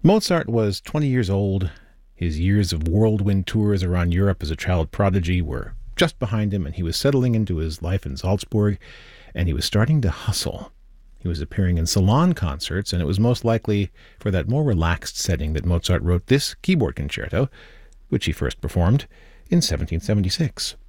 Mozart was 20 years old. His years of whirlwind tours around Europe as a child prodigy were just behind him, and he was settling into his life in Salzburg, and he was starting to hustle. He was appearing in salon concerts, and it was most likely for that more relaxed setting that Mozart wrote this keyboard concerto, which he first performed in 1776.